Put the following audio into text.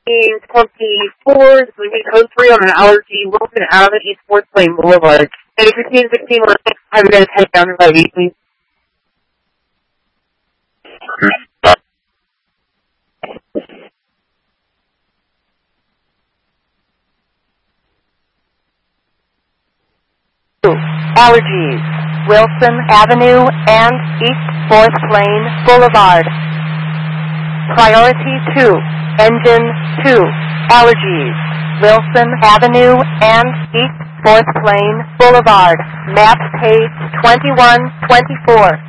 24, we meet code 3 on an allergy, Wilson Avenue, East Fort Plain Boulevard. And 1516, have you guys head down to 5 please? Allergies, Wilson Avenue and East Fort Plain Boulevard. Priority 2, Engine 2, Allergies, Wilson Avenue and East Fort Plain Boulevard. Map page 2124.